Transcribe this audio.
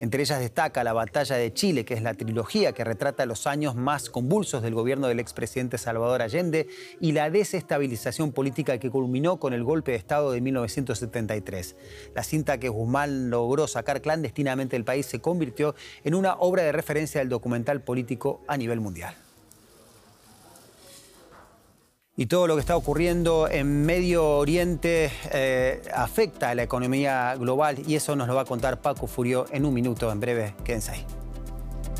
Entre ellas destaca La Batalla de Chile, que es la trilogía que retrata los años más convulsos del gobierno del expresidente Salvador Allende y la desestabilización política que culminó con el golpe de Estado de 1973. La cinta que Guzmán logró sacar clandestinamente del país se convirtió en una obra de referencia del documental político a nivel mundial. Y todo lo que está ocurriendo en Medio Oriente afecta a la economía global y eso nos lo va a contar Paco Furió en un minuto. En breve, quédense ahí.